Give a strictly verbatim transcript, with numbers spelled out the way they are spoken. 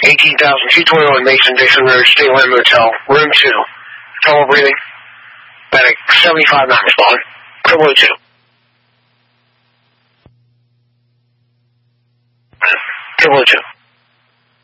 eighteen thousand two twenty-one Mason Dixon Road, State Line Motel, room two. Trouble breathing. Medic seventy-five not responding. Trouble two. Trouble two.